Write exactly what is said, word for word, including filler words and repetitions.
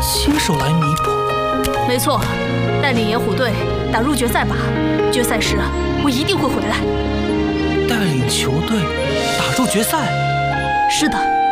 亲手来弥补。 没错，带领野虎队打入决赛吧。决赛时我一定会回来。 带领球队打入决赛？ 是的。